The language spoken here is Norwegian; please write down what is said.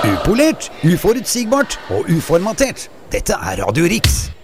Upolert, uforutsigbart og uformatert. Dette er Radio Riks.